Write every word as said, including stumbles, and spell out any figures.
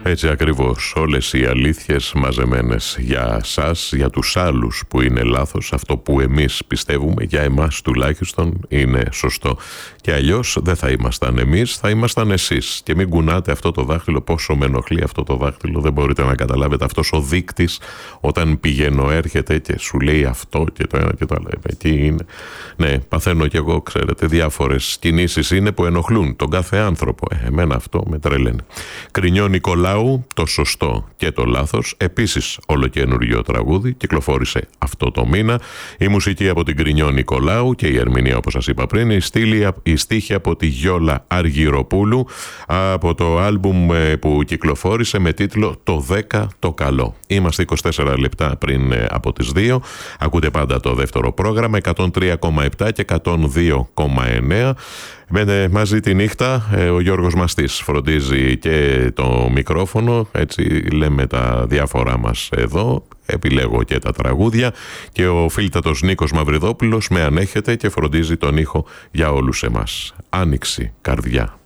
Έτσι ακριβώς, όλες οι αλήθειες μαζεμένες για σας, για τους άλλους που είναι λάθος, αυτό που εμείς πιστεύουμε, για εμάς τουλάχιστον είναι σωστό. Και αλλιώς δεν θα ήμασταν εμείς, θα ήμασταν εσείς. Και μην κουνάτε αυτό το δάχτυλο, πόσο με ενοχλεί αυτό το δάχτυλο, δεν μπορείτε να καταλάβετε. Αυτός ο δείκτης, όταν πηγαίνω έρχεται και σου λέει αυτό και το ένα και το άλλο. Εκεί είναι. Ναι, παθαίνω κι εγώ, ξέρετε, διάφορες κινήσεις είναι που ενοχλούν τον κάθε άνθρωπο. Ε, εμένα αυτό με τρελαίνει. Κρινιό Νικολάου, το σωστό και το λάθος. Επίσης ολοκαινούργιο τραγούδι, κυκλοφόρησε αυτό το μήνα. Η μουσική από την Κρινιό Νικολάου και η ερμηνεία, όπως σας είπα πριν, η, στήλη, η στίχη από τη Γιόλα Αργυροπούλου, από το άλμπουμ που κυκλοφόρησε με τίτλο «Το δέκα το καλό». Είμαστε είκοσι τέσσερα λεπτά πριν από τις δύο. Ακούτε πάντα το δεύτερο πρόγραμμα, εκατόν τρία κόμμα επτά και εκατόν δύο κόμμα εννέα. Μένε μαζί τη νύχτα, ο Γιώργος Μαστής φροντίζει και το μικρόφωνο, έτσι λέμε τα διάφορά μας εδώ, επιλέγω και τα τραγούδια και ο φίλτατος Νίκος Μαυριδόπουλος με ανέχεται και φροντίζει τον ήχο για όλους εμάς. Άνοιξη καρδιά.